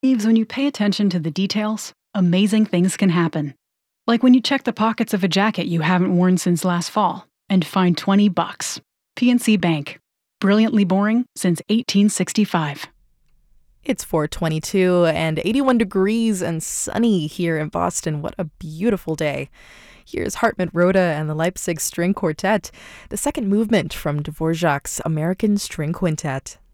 Believes when you pay attention to the details, amazing things can happen. Like when you check the pockets of a jacket you haven't worn since last fall and find $20. PNC Bank. Brilliantly boring since 1865. It's 4:22 and 81 degrees and sunny here in Boston. What a beautiful day. Here's Hartmut Roda and the Leipzig String Quartet, the second movement from Dvorak's American String Quintet.